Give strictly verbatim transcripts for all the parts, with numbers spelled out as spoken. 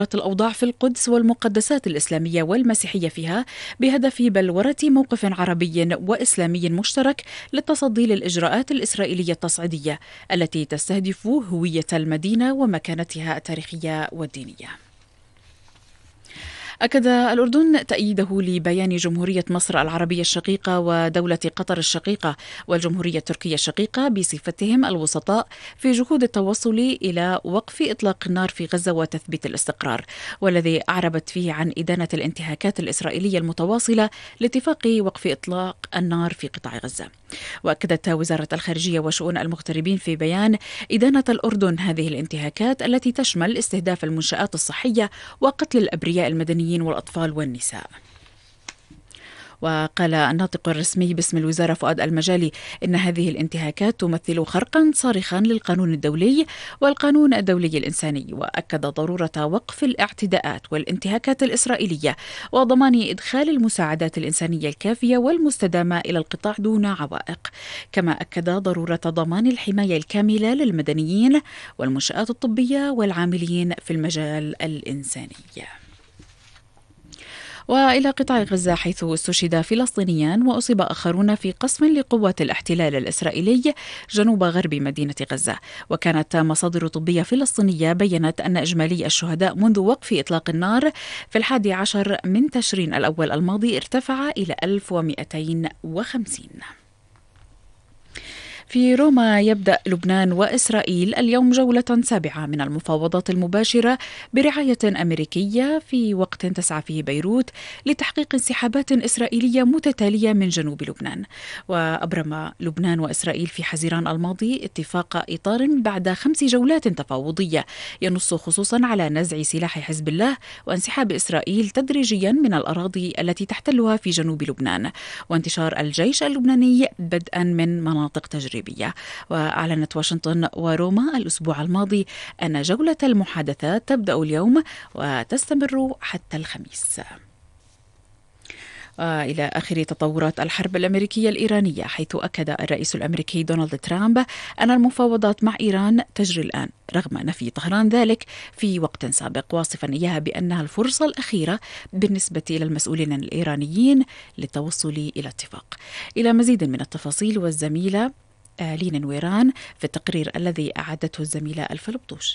الأوضاع في القدس والمقدسات الإسلامية والمسيحية فيها بهدف بلورة موقف عربي وإسلامي مشترك للتصدي للإجراءات الإسرائيلية التصعيدية التي تستهدف هوية المدينة ومكانتها التاريخية والدينية. أكد الأردن تأييده لبيان جمهورية مصر العربية الشقيقة ودولة قطر الشقيقة والجمهورية التركية الشقيقة بصفتهم الوسطاء في جهود التوصل إلى وقف إطلاق النار في غزة وتثبيت الاستقرار، والذي أعربت فيه عن إدانة الانتهاكات الإسرائيلية المتواصلة لاتفاق وقف إطلاق النار في قطاع غزة. وأكدت وزارة الخارجية وشؤون المغتربين في بيان إدانة الأردن هذه الانتهاكات التي تشمل استهداف المنشآت الصحية وقتل الأبرياء المدنيين والأطفال والنساء. وقال الناطق الرسمي باسم الوزارة فؤاد المجالي إن هذه الانتهاكات تمثل خرقا صارخا للقانون الدولي والقانون الدولي الإنساني، وأكد ضرورة وقف الاعتداءات والانتهاكات الإسرائيلية وضمان إدخال المساعدات الإنسانية الكافية والمستدامة إلى القطاع دون عوائق، كما أكد ضرورة ضمان الحماية الكاملة للمدنيين والمنشآت الطبية والعاملين في المجال الإنساني. وإلى قطاع غزة، حيث استشهد فلسطينيان وأصيب آخرون في قصف لقوات الاحتلال الإسرائيلي جنوب غرب مدينة غزة. وكانت مصادر طبية فلسطينية بيّنت أن إجمالي الشهداء منذ وقف إطلاق النار في الحادي عشر من تشرين الأول الماضي ارتفع إلى ألف ومئتين وخمسين. في روما يبدأ لبنان وإسرائيل اليوم جولة سابعة من المفاوضات المباشرة برعاية أمريكية، في وقت تسعى فيه بيروت لتحقيق انسحابات إسرائيلية متتالية من جنوب لبنان. وأبرم لبنان وإسرائيل في حزيران الماضي اتفاق إطار بعد خمس جولات تفاوضية ينص خصوصا على نزع سلاح حزب الله وانسحاب إسرائيل تدريجيا من الأراضي التي تحتلها في جنوب لبنان، وانتشار الجيش اللبناني بدءا من مناطق تجريبية. وأعلنت واشنطن وروما الأسبوع الماضي أن جولة المحادثات تبدأ اليوم وتستمر حتى الخميس. وإلى آخر تطورات الحرب الأمريكية الإيرانية، حيث أكد الرئيس الأمريكي دونالد ترامب أن المفاوضات مع إيران تجري الآن رغم نفي طهران ذلك في وقت سابق، واصفا إياها بأنها الفرصة الأخيرة بالنسبة إلى المسؤولين الإيرانيين للتوصل إلى اتفاق. إلى مزيد من التفاصيل والزميلة لينا نويران في التقرير الذي أعدته الزميلة الفلبطوش.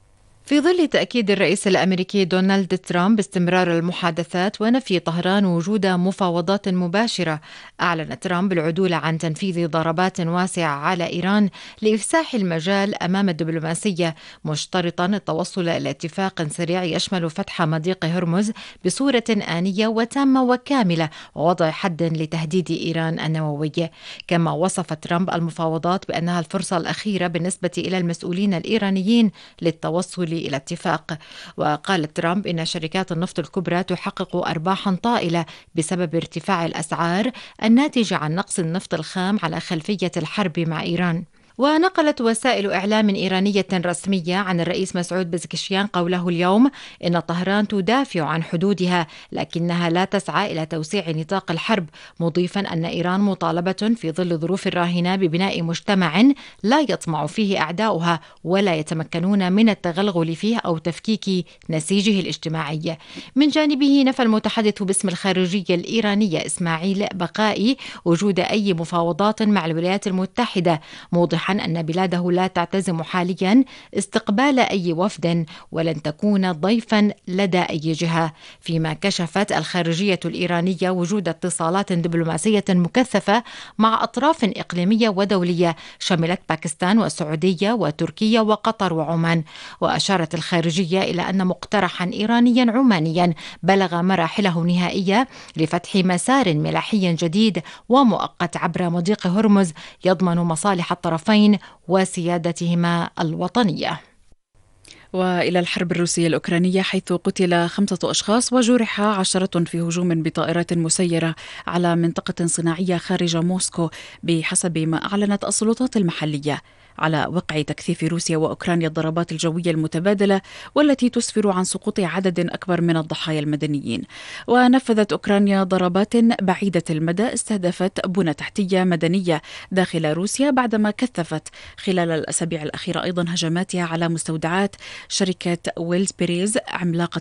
في ظل تأكيد الرئيس الأمريكي دونالد ترامب باستمرار المحادثات ونفي طهران وجود مفاوضات مباشرة، أعلن ترامب العدول عن تنفيذ ضربات واسعة على إيران لإفساح المجال أمام الدبلوماسية، مشترطا التوصل إلى اتفاق سريع يشمل فتح مضيق هرمز بصورة آنية وتامة وكاملة ووضع حد لتهديد إيران النووي. كما وصف ترامب المفاوضات بأنها الفرصة الأخيرة بالنسبة إلى المسؤولين الإيرانيين للتوصل إلى اتفاق. وقال ترامب إن شركات النفط الكبرى تحقق أرباحا طائلة بسبب ارتفاع الأسعار الناتج عن نقص النفط الخام على خلفية الحرب مع إيران. ونقلت وسائل إعلام إيرانية رسمية عن الرئيس مسعود بزكشيان قوله اليوم إن طهران تدافع عن حدودها لكنها لا تسعى إلى توسيع نطاق الحرب، مضيفا أن إيران مطالبة في ظل ظروف الراهنة ببناء مجتمع لا يطمع فيه أعداؤها ولا يتمكنون من التغلغل فيه أو تفكيك نسيجه الاجتماعي. من جانبه نفى المتحدث باسم الخارجية الإيرانية إسماعيل بقائي وجود أي مفاوضات مع الولايات المتحدة، موضحا أن بلاده لا تعتزم حاليا استقبال أي وفد ولن تكون ضيفا لدى أي جهة. فيما كشفت الخارجية الإيرانية وجود اتصالات دبلوماسية مكثفة مع أطراف إقليمية ودولية شملت باكستان والسعودية وتركيا وقطر وعمان. وأشارت الخارجية إلى أن مقترحا إيرانيا عمانيا بلغ مراحله النهائية لفتح مسار ملاحي جديد ومؤقت عبر مضيق هرمز يضمن مصالح الطرفين وسيادتهما الوطنية. وإلى الحرب الروسية الأوكرانية، حيث قتل خمسة أشخاص وجرح عشرة في هجوم بطائرات مسيرة على منطقة صناعية خارج موسكو بحسب ما أعلنت السلطات المحلية. على وقع تكثيف روسيا وأوكرانيا الضربات الجوية المتبادلة والتي تسفر عن سقوط عدد أكبر من الضحايا المدنيين. ونفذت أوكرانيا ضربات بعيدة المدى استهدفت بنى تحتية مدنية داخل روسيا بعدما كثفت خلال الأسابيع الأخيرة أيضا هجماتها على مستودعات شركة ويلز بيريز عملاقة